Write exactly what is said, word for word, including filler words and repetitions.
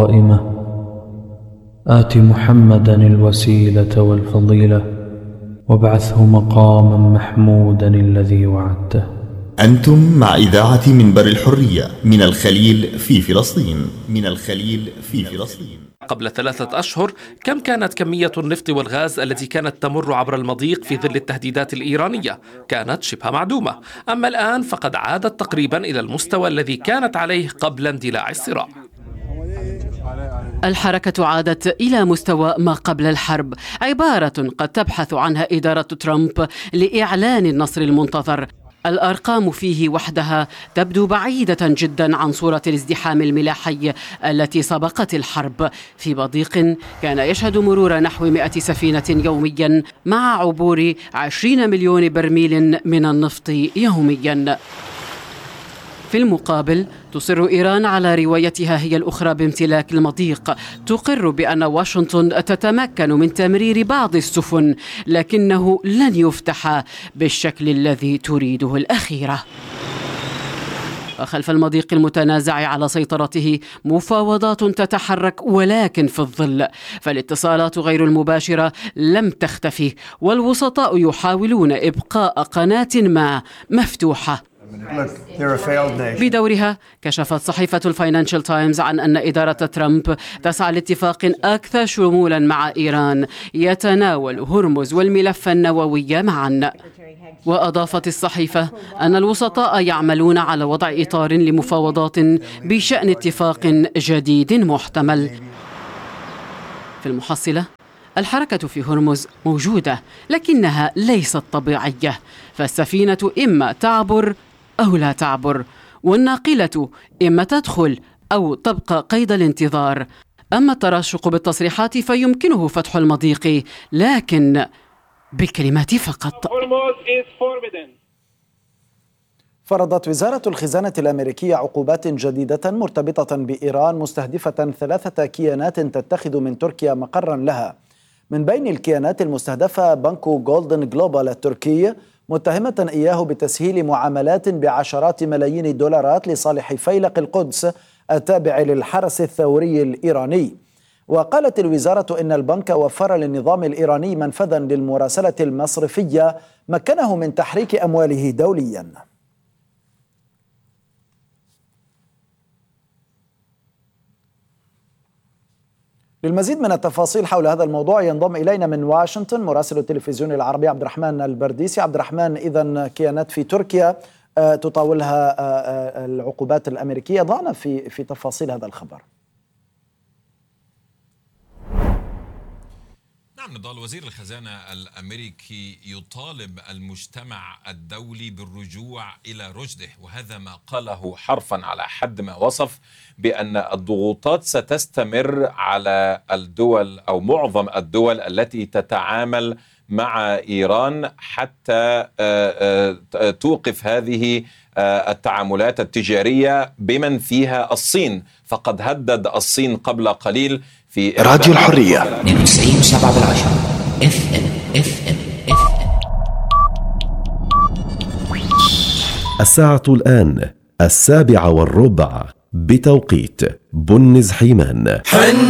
قائمة آت محمدا الوسيلة والفضيلة وابعثه مقاما محمودا الذي وعدته. أنتم مع إذاعة منبر الحرية من الخليل في فلسطين من الخليل في فلسطين. قبل ثلاثة أشهر كم كانت كمية النفط والغاز التي كانت تمر عبر المضيق في ظل التهديدات الإيرانية؟ كانت شبه معدومة. أما الآن فقد عادت تقريبا إلى المستوى الذي كانت عليه قبل اندلاع الصراع. الحركة عادت إلى مستوى ما قبل الحرب، عبارة قد تبحث عنها إدارة ترامب لإعلان النصر المنتظر. الأرقام فيه وحدها تبدو بعيدة جدا عن صورة الازدحام الملاحي التي سبقت الحرب في مضيق كان يشهد مرور نحو مئة سفينة يوميا مع عبور عشرين مليون برميل من النفط يوميا. في المقابل تصر إيران على روايتها هي الأخرى بامتلاك المضيق، تقر بأن واشنطن تتمكن من تمرير بعض السفن لكنه لن يفتح بالشكل الذي تريده الأخيرة. خلف المضيق المتنازع على سيطرته مفاوضات تتحرك ولكن في الظل، فالاتصالات غير المباشرة لم تختفي والوسطاء يحاولون إبقاء قناة ما مفتوحة. بدورها كشفت صحيفة الفاينانشال تايمز عن أن إدارة ترامب تسعى لاتفاق أكثر شمولا مع إيران يتناول هرمز والملف النووي معا. وأضافت الصحيفة أن الوسطاء يعملون على وضع إطار لمفاوضات بشأن اتفاق جديد محتمل. في المحصلة الحركة في هرمز موجودة لكنها ليست طبيعية، فالسفينة إما تعبر أو لا تعبر، والناقلة إما تدخل أو تبقى قيد الانتظار. أما التراشق بالتصريحات فيمكنه فتح المضيق لكن بالكلمات فقط. فرضت وزارة الخزانة الأمريكية عقوبات جديدة مرتبطة بإيران مستهدفة ثلاثة كيانات تتخذ من تركيا مقرا لها. من بين الكيانات المستهدفة بنك جولدن جلوبال التركي، متهمة إياه بتسهيل معاملات بعشرات ملايين الدولارات لصالح فيلق القدس التابع للحرس الثوري الإيراني. وقالت الوزارة إن البنك وفر للنظام الإيراني منفذا للمراسلة المصرفية مكنه من تحريك أمواله دوليا. للمزيد من التفاصيل حول هذا الموضوع ينضم إلينا من واشنطن مراسل التلفزيون العربي عبد الرحمن البرديسي. عبد الرحمن، إذن كيانات في تركيا تطاولها العقوبات الأمريكية، ضعنا في في تفاصيل هذا الخبر. نعم نضال، وزير الخزانة الأمريكي يطالب المجتمع الدولي بالرجوع إلى رشده، وهذا ما قاله حرفا على حد ما وصف بأن الضغوطات ستستمر على الدول أو معظم الدول التي تتعامل مع إيران حتى توقف هذه التعاملات التجارية بمن فيها الصين. فقد هدد الصين قبل قليل في راديو الحرية اثنين وتسعين وسبعة بالعشرة اف ام اف ام اف ام. الساعة الآن السابعة والربع بتوقيت بنز حيمان.